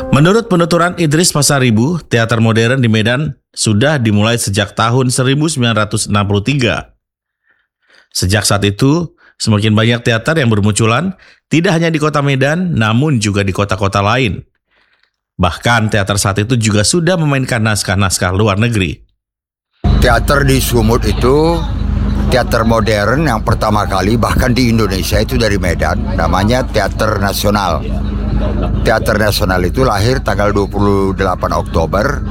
Menurut penuturan Idris Pasaribu, teater modern di Medan sudah dimulai sejak tahun 1963. Sejak saat itu, semakin banyak teater yang bermunculan, tidak hanya di kota Medan, namun juga di kota-kota lain. Bahkan teater saat itu juga sudah memainkan naskah-naskah luar negeri. Teater di Sumut itu teater modern yang pertama kali bahkan di Indonesia itu dari Medan, namanya Teater Nasional. Teater Nasional itu lahir tanggal 28 Oktober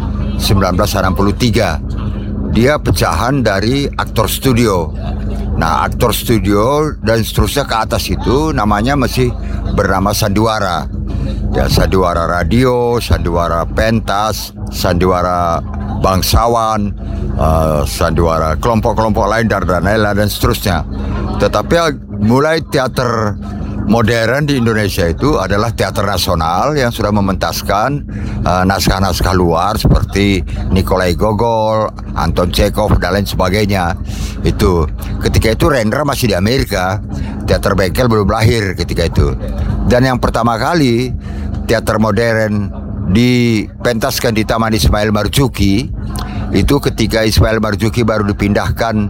1963. Dia pecahan dari aktor studio. Nah, aktor studio dan seterusnya ke atas itu namanya masih bernama sandiwara. Ya, sandiwara radio, sandiwara pentas, sandiwara bangsawan, sandiwara kelompok-kelompok lain dan lain-lain dan seterusnya. Tetapi mulai teater modern di Indonesia itu adalah teater nasional yang sudah mementaskan naskah-naskah luar seperti Nikolai Gogol, Anton Chekhov dan lain sebagainya. Itu ketika itu Rendra masih di Amerika, teater bengkel belum lahir ketika itu. Dan yang pertama kali teater modern dipentaskan di Taman Ismail Marzuki itu ketika Ismail Marzuki baru dipindahkan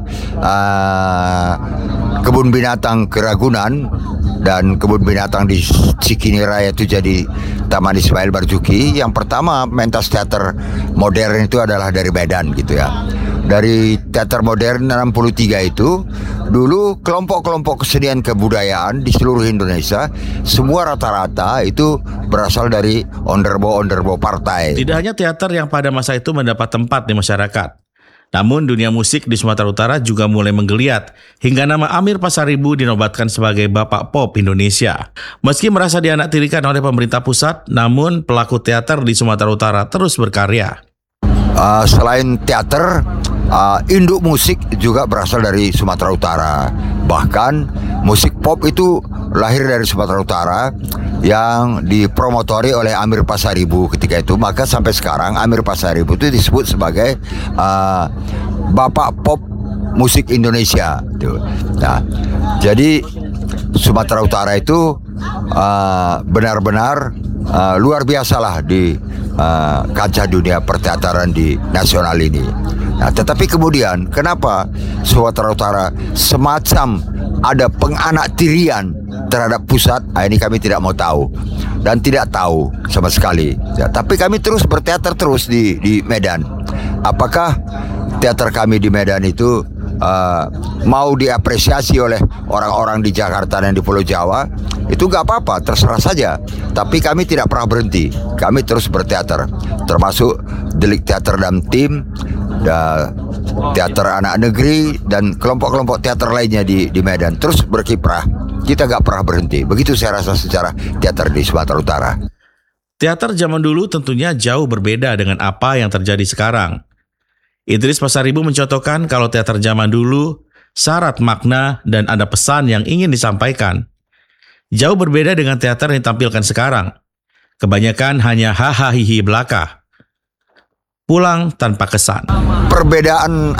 kebun binatang ke Ragunan dan kebun binatang di Cikini Raya itu jadi Taman Ismail Marzuki. Yang pertama mentas teater modern itu adalah dari Medan gitu ya. Dari teater modern 63 itu dulu kelompok-kelompok kesenian kebudayaan di seluruh Indonesia semua rata-rata itu berasal dari onderbo-onderbo partai. Tidak hanya teater yang pada masa itu mendapat tempat di masyarakat, namun dunia musik di Sumatera Utara juga mulai menggeliat hingga nama Amir Pasaribu dinobatkan sebagai Bapak Pop Indonesia. Meski merasa dianaktirikan oleh pemerintah pusat, namun pelaku teater di Sumatera Utara terus berkarya. Selain teater, induk musik juga berasal dari Sumatera Utara. Bahkan musik pop itu lahir dari Sumatera Utara yang dipromotori oleh Amir Pasaribu ketika itu. Maka sampai sekarang Amir Pasaribu itu disebut sebagai Bapak Pop Musik Indonesia. Nah, jadi Sumatera Utara itu benar-benar luar biasalah di kancah dunia perteataran di nasional ini. Nah, tetapi kemudian kenapa Sumatera Utara semacam ada penganaktirian terhadap pusat? Ini kami tidak mau tahu dan tidak tahu sama sekali. Ya, tapi kami terus berteater terus di Medan. Apakah teater kami di Medan itu mau diapresiasi oleh orang-orang di Jakarta dan di Pulau Jawa? Itu nggak apa-apa, terserah saja. Tapi kami tidak pernah berhenti. Kami terus berteater, termasuk Delik Teater dan Tim, teater anak negeri dan kelompok-kelompok teater lainnya di Medan terus berkiprah. Kita nggak pernah berhenti. Begitu saya rasa secara teater di Sumatera Utara. Teater zaman dulu tentunya jauh berbeda dengan apa yang terjadi sekarang. Idris Pasaribu mencontohkan kalau teater zaman dulu syarat makna dan ada pesan yang ingin disampaikan. Jauh berbeda dengan teater yang ditampilkan sekarang. Kebanyakan hanya hahaha belaka. Pulang tanpa kesan. Perbedaan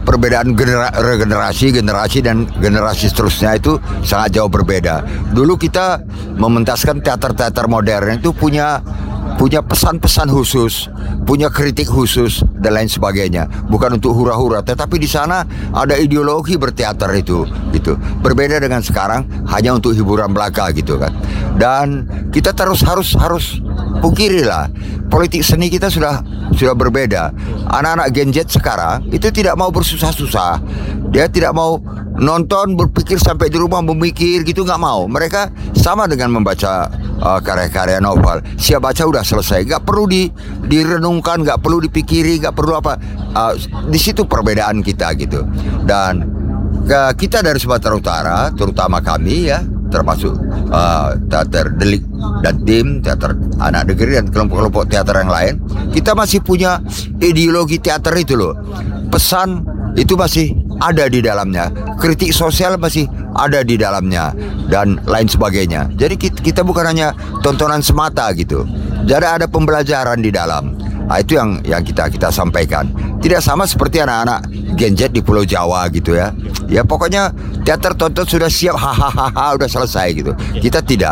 generasi dan generasi seterusnya itu sangat jauh berbeda. Dulu kita mementaskan teater-teater modern itu punya pesan-pesan khusus, punya kritik khusus dan lain sebagainya. Bukan untuk hura-hura, tetapi di sana ada ideologi berteater itu. Berbeda dengan sekarang hanya untuk hiburan belaka gitu kan. Dan kita terus harus pungkirilah politik seni kita sudah berbeda. Anak-anak Gen Z sekarang itu tidak mau bersusah-susah. Dia tidak mau nonton, berpikir sampai di rumah memikir gitu, nggak mau. Mereka sama dengan membaca karya-karya novel. Siap baca udah selesai, nggak perlu direnungkan, nggak perlu dipikiri, nggak perlu apa. Di situ perbedaan kita gitu. Dan kita dari Sumatera Utara, terutama kami ya, termasuk teater Delik dan Tim, teater anak negeri dan kelompok-kelompok teater yang lain, kita masih punya ideologi teater itu loh. Pesan itu masih ada di dalamnya, kritik sosial masih ada di dalamnya dan lain sebagainya. Jadi kita bukan hanya tontonan semata gitu. Jadi ada pembelajaran di dalam. Nah, itu yang kita sampaikan. Tidak sama seperti anak-anak Gen Z di Pulau Jawa gitu ya. Ya pokoknya teater tonton sudah siap, hahaha udah selesai gitu. Kita tidak.